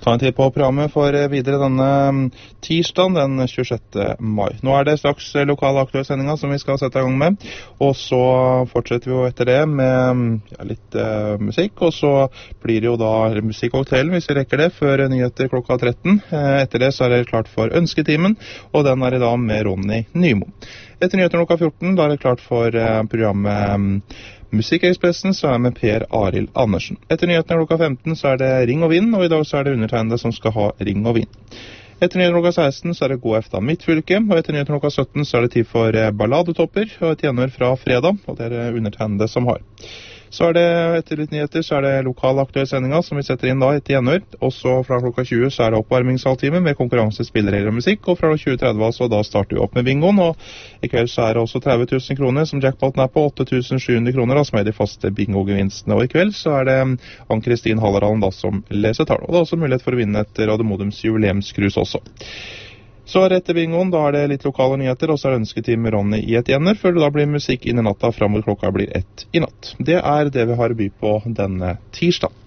Ta en tid på programmet for videre denne tirsdagen den 26. mai. Nå er det straks lokale aktuelle sendinger som vi skal sette i gang med, og så fortsetter vi jo etter det med litt musikk, og så blir det jo da musikkcocktail hvis vi rekker det, før nyheter klokka 13. Etter det så er det klart for ønsketimen, og den er i dag med Ronny Nymo. Etter nyheter klokka 14, da er det klart for programmet Musikkekspressen, så er med Per Arild Andersen. Etter nyhetene klokka 15 så er det Ring og Vind, og i dag så er det undertegnede som skal ha Ring og Vind. Etter nyhetene klokka 16 så er det God efter Midtfylke, og etter nyhetene klokka 17 så er det tid for balladetopper, og et gjenhør fra fredag, og det er undertegnede som har. Så er det etter litt nyheter, så er det lokale aktuelle sendinger som vi setter inn da etter gjenhør. Også fra klokka 20 så er det oppvarmingshalvtime med konkurranse, spilleregler og musikk, og fra 20.30 altså da starter vi opp med bingoen, og i kveld så er det også 30 000 kroner som jackpoten er på, 8.700 kroner da, som er de faste bingogevinstene. Og i kveld så er det Ann-Kristin Halleralen da som leser tall, og det er også mulighet for å vinne et Radio Modums jubileumskrus også. Så etter bingoen, da er det litt lokale nyheter, og så er det ønsketid med Ronny i et gjenner, før det da blir musikk inn i natta frem mot klokka blir 1 i natt. Det er det vi har å by på denne tirsdag.